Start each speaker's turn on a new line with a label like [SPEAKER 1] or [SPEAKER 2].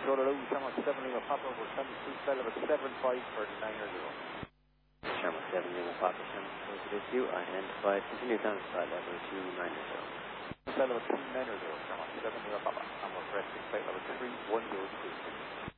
[SPEAKER 1] Control Lou, Sherman 7 Lima Papa, we're sending through flight level 75 for 900.
[SPEAKER 2] Sherman 7 Lima Papa, Sherman close to you, identified, continue down to flight level 290.
[SPEAKER 1] Flight level 290, Sherman 7 Lima Papa, and we're correcting flight level 3102.